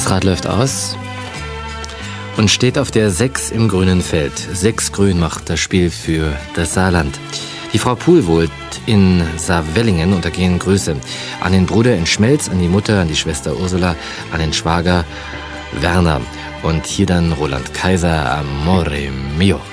Das Rad läuft aus und steht auf der 6 im grünen Feld. 6 grün macht das Spiel für das Saarland. Die Frau Puhl wohnt in Saarwellingen und da gehen Grüße an den Bruder in Schmelz, an die Mutter, an die Schwester Ursula, an den Schwager Werner. Und hier dann Roland Kaiser, Amore Mio.